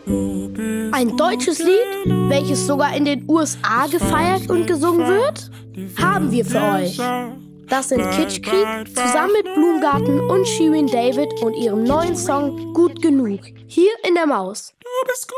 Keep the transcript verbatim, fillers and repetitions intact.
Ein deutsches Lied, welches sogar in den U S A gefeiert und gesungen wird, haben wir für euch. Das sind Kitschkrieg zusammen mit Blumengarten und Shirin David und ihrem neuen Song Gut genug. Hier in der Maus.